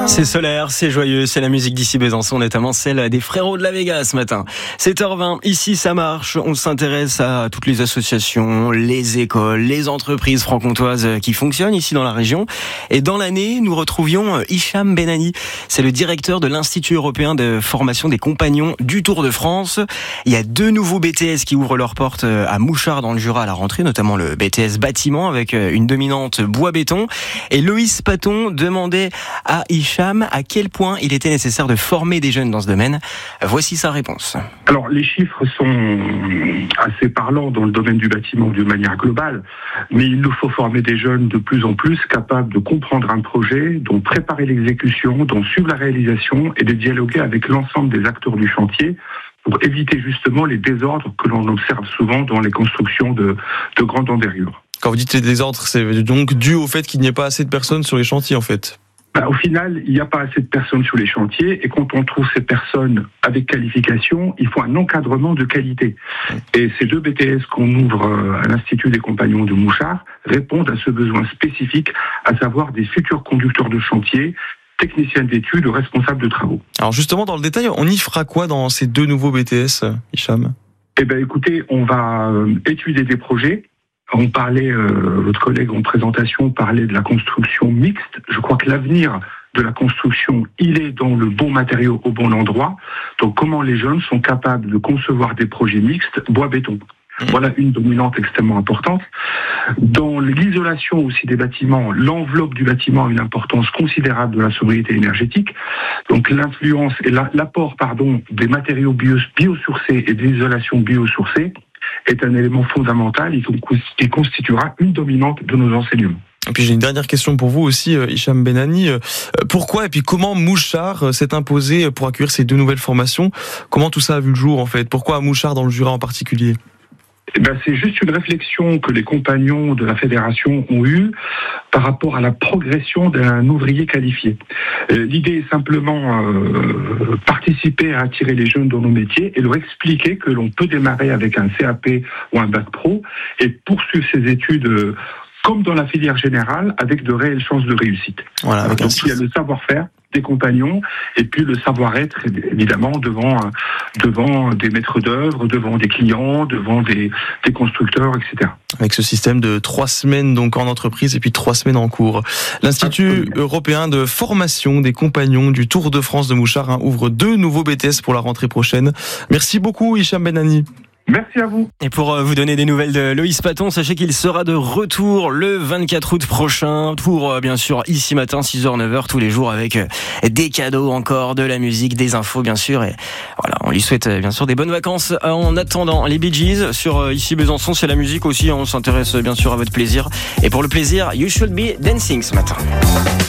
C'est solaire, c'est joyeux, c'est la musique d'ici Besançon, notamment celle des Frérots de la Vega ce matin. 7h20, ici ça marche, on s'intéresse à toutes les associations, les écoles, les entreprises franc-comtoises qui fonctionnent ici dans la région. Et dans l'année, nous retrouvions Hicham Benani, c'est le directeur de l'Institut européen de formation des compagnons du Tour de France. Il y a 2 nouveaux BTS qui ouvrent leurs portes à Mouchard dans le Jura à la rentrée, notamment le BTS bâtiment avec une dominante bois-béton. Et Loïs Paton demandait à Hicham à quel point il était nécessaire de former des jeunes dans ce domaine. Voici sa réponse. Alors, les chiffres sont assez parlants dans le domaine du bâtiment d'une manière globale, mais il nous faut former des jeunes de plus en plus capables de comprendre un projet, dont préparer l'exécution, dont suivre la réalisation et de dialoguer avec l'ensemble des acteurs du chantier pour éviter justement les désordres que l'on observe souvent dans les constructions de grande envergure. Quand vous dites les désordres, c'est donc dû au fait qu'il n'y ait pas assez de personnes sur les chantiers en fait? Au final, il n'y a pas assez de personnes sur les chantiers et quand on trouve ces personnes avec qualification, il faut un encadrement de qualité. Et ces 2 BTS qu'on ouvre à l'Institut des compagnons de Mouchard répondent à ce besoin spécifique, à savoir des futurs conducteurs de chantier, techniciens d'études ou responsables de travaux. Alors justement, dans le détail, on y fera quoi dans ces 2 nouveaux BTS, Hicham ? Eh bien écoutez, on va étudier des projets. On parlait, votre collègue en présentation parlait de la construction mixte. Je crois que l'avenir de la construction, il est dans le bon matériau au bon endroit. Donc comment les jeunes sont capables de concevoir des projets mixtes bois-béton. Voilà une dominante extrêmement importante. Dans l'isolation aussi des bâtiments, l'enveloppe du bâtiment a une importance considérable de la sobriété énergétique. Donc l'influence et l'apport des matériaux biosourcés et de l'isolation biosourcée est un élément fondamental et qui constituera une dominante de nos enseignements. Et puis j'ai une dernière question pour vous aussi, Hicham Benani. Pourquoi et puis comment Mouchard s'est imposé pour accueillir ces 2 nouvelles formations ? Comment tout ça a vu le jour en fait ? Pourquoi à Mouchard dans le Jura en particulier ? C'est juste une réflexion que les compagnons de la fédération ont eue par rapport à la progression d'un ouvrier qualifié. L'idée est simplement participer à attirer les jeunes dans nos métiers et leur expliquer que l'on peut démarrer avec un CAP ou un bac pro et poursuivre ses études comme dans la filière générale avec de réelles chances de réussite. Voilà, donc il y a le savoir-faire des compagnons et puis le savoir-être évidemment devant des maîtres d'œuvre, devant des clients, devant des constructeurs, etc. Avec ce système de 3 semaines donc en entreprise et puis 3 semaines en cours. L'Institut européen de formation des compagnons du Tour de France de Mouchard ouvre 2 nouveaux BTS pour la rentrée prochaine. Merci beaucoup Hicham Benani. Merci à vous. Et pour vous donner des nouvelles de Loïs Paton, sachez qu'il sera de retour le 24 août prochain pour bien sûr ici matin 6h 9h tous les jours avec des cadeaux encore, de la musique, des infos bien sûr et voilà, on lui souhaite bien sûr des bonnes vacances en attendant les Bee Gees sur ici Besançon, c'est la musique aussi, on s'intéresse bien sûr à votre plaisir et pour le plaisir You Should Be Dancing ce matin.